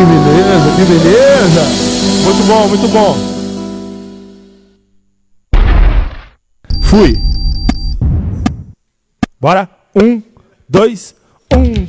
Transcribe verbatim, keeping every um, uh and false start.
beleza, que beleza. Muito bom, muito bom. Fui. Bora. Um, dois, um.